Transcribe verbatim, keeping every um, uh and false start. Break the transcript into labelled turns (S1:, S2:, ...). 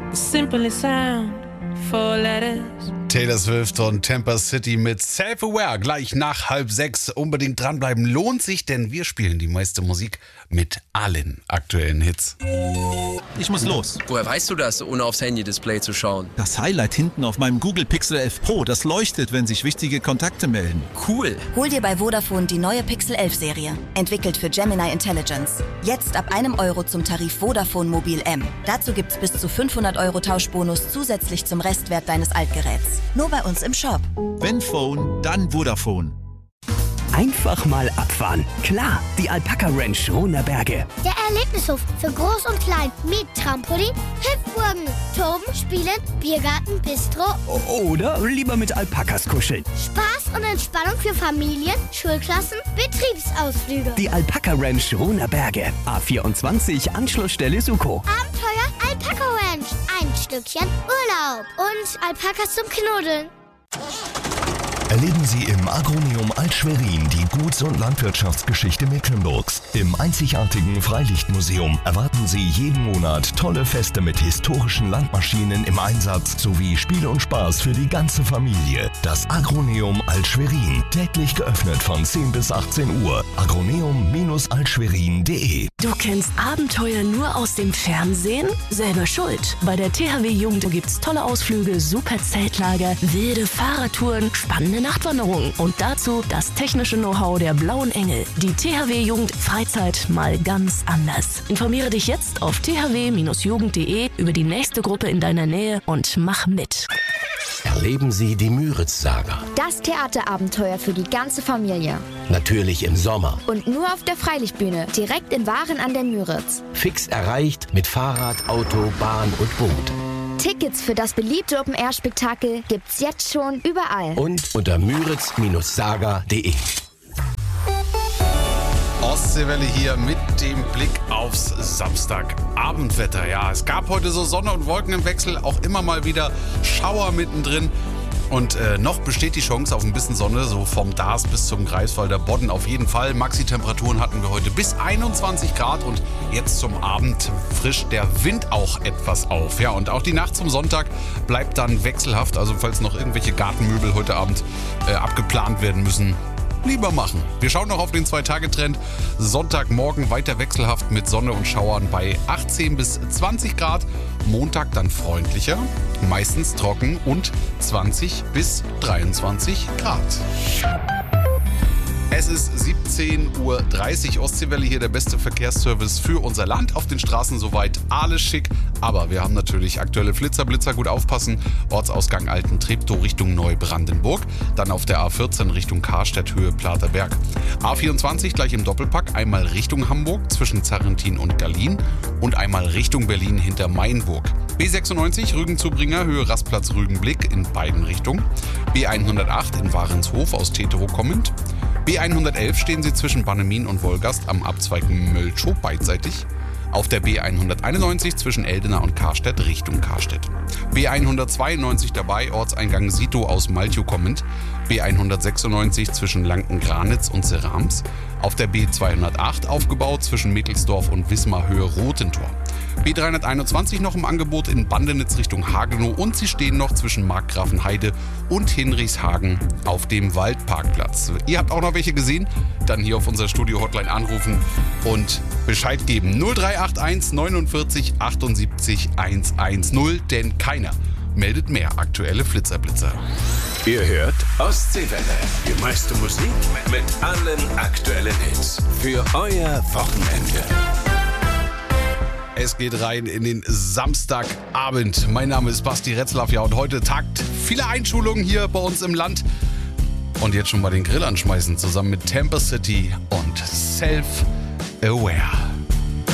S1: Simply sound, four letters.
S2: Taylor Swift und Tampa City mit Self-Aware gleich nach halb sechs. Unbedingt dranbleiben, lohnt sich, denn wir spielen die meiste Musik mit allen aktuellen Hits.
S3: Ich muss los.
S4: Woher weißt du das, ohne aufs Handy-Display zu schauen?
S3: Das Highlight hinten auf meinem Google Pixel elf Pro, das leuchtet, wenn sich wichtige Kontakte melden.
S4: Cool.
S5: Hol dir bei Vodafone die neue Pixel elf Serie, entwickelt für Gemini Intelligence. Jetzt ab einem Euro zum Tarif Vodafone Mobil M. Dazu gibt's bis zu fünfhundert Euro Tauschbonus zusätzlich zum Restwert deines Altgeräts. Nur bei uns im Shop.
S3: Wenn Phone, dann Vodafone.
S6: Einfach mal abfahren. Klar, die Alpaka Ranch Rohner Berge.
S7: Der Erlebnishof für Groß und Klein mit Trampolin, Hüpfburgen, Toben, Spielen, Biergarten, Bistro.
S6: Oder lieber mit Alpakas kuscheln.
S7: Spaß und Entspannung für Familien, Schulklassen, Betriebsausflüge.
S6: Die Alpaka Ranch Rohner Berge. A vierundzwanzig, Anschlussstelle Suko.
S7: Abenteuer Alpaka Ranch. Ein Stückchen Urlaub. Und Alpakas zum Knuddeln.
S8: Erleben Sie im Agroneum Alt-Schwerin die Guts- und Landwirtschaftsgeschichte Mecklenburgs. Im einzigartigen Freilichtmuseum erwarten Sie jeden Monat tolle Feste mit historischen Landmaschinen im Einsatz sowie Spiele und Spaß für die ganze Familie. Das Agroneum Alt-Schwerin, täglich geöffnet von zehn bis achtzehn Uhr. agroneum Altschwerin punkt de.
S9: Du kennst Abenteuer nur aus dem Fernsehen? Selber schuld. Bei der T H W Jugend gibt's tolle Ausflüge, super Zeltlager, wilde Fahrradtouren, spannende Nachtwanderungen und dazu das technische Know-how der Blauen Engel. Die T H W Jugend Freizeit mal ganz anders. Informiere dich jetzt auf t h w jugend punkt de über die nächste Gruppe in deiner Nähe und mach mit.
S10: Erleben Sie die Müritz-Saga.
S11: Das Theaterabenteuer für die ganze Familie.
S10: Natürlich im Sommer.
S11: Und nur auf der Freilichtbühne, direkt in Waren an der Müritz.
S10: Fix erreicht mit Fahrrad, Auto, Bahn und Boot.
S11: Tickets für das beliebte Open-Air-Spektakel gibt's jetzt schon überall.
S10: Und unter müritz saga punkt de.
S2: Ostseewelle hier mit dem Blick aufs Samstagabendwetter. Ja, es gab heute so Sonne und Wolken im Wechsel, auch immer mal wieder Schauer mittendrin. Und äh, noch besteht die Chance auf ein bisschen Sonne, so vom Dars bis zum Greifswalder Bodden auf jeden Fall. Maxi-Temperaturen hatten wir heute bis einundzwanzig Grad und jetzt zum Abend frischt der Wind auch etwas auf. Ja, und auch die Nacht zum Sonntag bleibt dann wechselhaft. Also falls noch irgendwelche Gartenmöbel heute Abend äh, abgeplant werden müssen, lieber machen. Wir schauen noch auf den Zwei-Tage-Trend. Sonntagmorgen weiter wechselhaft mit Sonne und Schauern bei achtzehn bis zwanzig Grad. Montag dann freundlicher, meistens trocken und zwanzig bis dreiundzwanzig Grad. Es ist siebzehn Uhr dreißig, Ostseewelle hier, der beste Verkehrsservice für unser Land. Auf den Straßen soweit alles schick, aber wir haben natürlich aktuelle Flitzer, Blitzer, gut aufpassen. Ortsausgang Alten-Treptow Richtung Neubrandenburg, dann auf der A vierzehn Richtung Karstedt, Höhe Platerberg. A vierundzwanzig gleich im Doppelpack, einmal Richtung Hamburg zwischen Zarrentin und Gallien und einmal Richtung Berlin hinter Mainburg. B sechsundneunzig Rügen-Zubringer, Höhe Rastplatz Rügenblick in beiden Richtungen. B hundertacht in Warenshof aus Teterow kommend. B hundertelf stehen Sie zwischen Bannemin und Wolgast am Abzweig Möltschow beidseitig. Auf der B hunderteinundneunzig zwischen Eldena und Karstedt Richtung Karstedt. B hundertzweiundneunzig dabei, Ortseingang Sito aus Malchow kommend. B hundertsechsundneunzig zwischen Lanken-Granitz und Serams. Auf der B zweihundertacht aufgebaut zwischen Mittelsdorf und Wismar Höhe Rotentor. B dreihunderteinundzwanzig noch im Angebot in Bandenitz Richtung Hagenow und sie stehen noch zwischen Markgrafenheide und Hinrichshagen auf dem Waldparkplatz. Ihr habt auch noch welche gesehen? Dann hier auf unserer Studio-Hotline anrufen und Bescheid geben. null drei acht eins neunundvierzig achtundsiebzig hundertzehn, denn keiner meldet mehr aktuelle Blitzerblitzer.
S12: Ihr hört Ostseewelle. Die meiste Musik mit allen aktuellen Hits. Für euer Wochenende.
S2: Es geht rein in den Samstagabend. Mein Name ist Basti Retzlaff, ja, und heute tagt viele Einschulungen hier bei uns im Land. Und jetzt schon mal den Grill anschmeißen, zusammen mit Tampa City und Self-Aware.